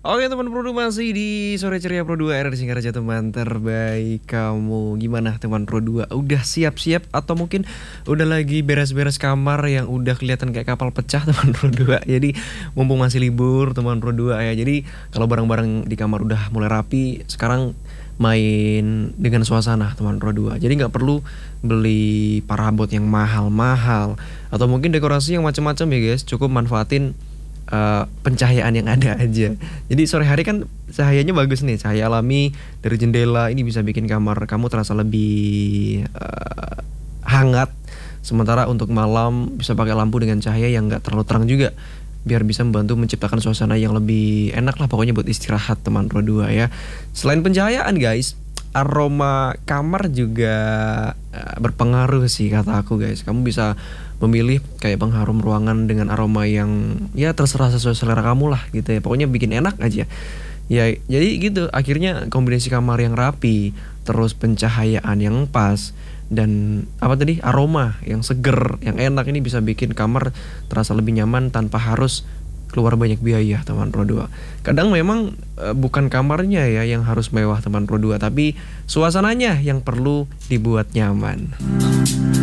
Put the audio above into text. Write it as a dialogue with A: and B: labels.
A: Oke teman Pro 2 masih di Sore Ceria Pro 2 era di Singaraja teman terbaik kamu. Gimana teman Pro 2? Udah siap-siap atau mungkin udah lagi beres-beres kamar yang udah kelihatan kayak kapal pecah teman Pro 2. Jadi mumpung masih libur teman Pro 2 ya. Jadi kalau barang-barang di kamar udah mulai rapi, sekarang main dengan suasana teman Pro 2. Jadi nggak perlu beli parabot yang mahal-mahal atau mungkin dekorasi yang macam-macam ya guys. Cukup manfaatin pencahayaan yang ada aja. Jadi sore hari kan cahayanya bagus nih, cahaya alami dari jendela ini bisa bikin kamar kamu terasa lebih hangat. Sementara untuk malam bisa pakai lampu dengan cahaya yang nggak terlalu terang juga, biar bisa membantu menciptakan suasana yang lebih enak lah pokoknya buat istirahat teman Pro 2 ya. Selain pencahayaan guys, aroma kamar juga berpengaruh sih kata aku guys. Kamu bisa memilih kayak pengharum ruangan dengan aroma yang ya terserah sesuai selera kamu lah gitu ya. Pokoknya bikin enak aja. Ya jadi gitu akhirnya kombinasi kamar yang rapi, terus pencahayaan yang pas dan apa tadi aroma yang seger, yang enak ini bisa bikin kamar terasa lebih nyaman tanpa harus keluar banyak biaya teman Pro 2. Kadang memang bukan kamarnya ya yang harus mewah teman Pro 2, tapi suasananya yang perlu dibuat nyaman.